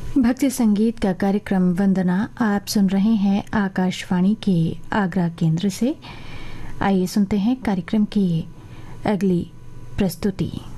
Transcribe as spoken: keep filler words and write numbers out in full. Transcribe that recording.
भक्ति संगीत का कार्यक्रम वंदना आप सुन रहे हैं आकाशवाणी के आगरा केंद्र से। आइए सुनते हैं कार्यक्रम की अगली प्रस्तुति।